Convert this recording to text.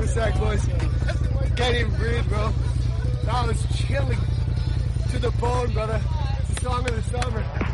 a sec, boys. Can't even breathe, bro. That was chilling to the bone, brother. It's the song of the summer.